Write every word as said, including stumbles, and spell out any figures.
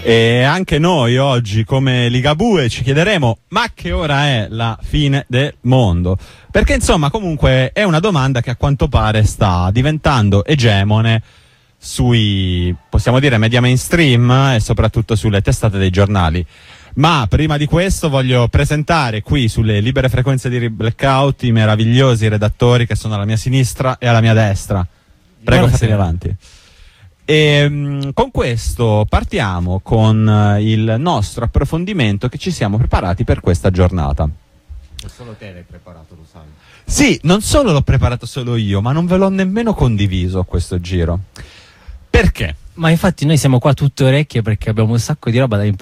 E anche noi oggi come Ligabue ci chiederemo: ma che ora è la fine del mondo? Perché insomma comunque è una domanda che a quanto pare sta diventando egemone sui, possiamo dire, media mainstream e soprattutto sulle testate dei giornali. Ma prima di questo voglio presentare qui sulle libere frequenze di Blackout i meravigliosi redattori che sono alla mia sinistra e alla mia destra. Prego, fatemi avanti. E mh, con questo partiamo con uh, il nostro approfondimento che ci siamo preparati per questa giornata. E solo te l'hai preparato, lo sai. Sì, non solo l'ho preparato solo io, ma non ve l'ho nemmeno condiviso questo giro. Perché? Ma infatti noi siamo qua tutte orecchie perché abbiamo un sacco di roba da imparare.